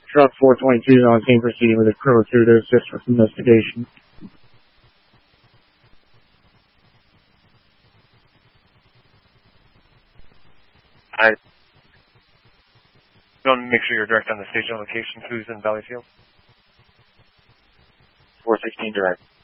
Truck 422 is on scene proceeding with a crew of 2 to assist with investigation. I want to make sure you're direct on the station location. Who's in Valleyfield? 416 direct.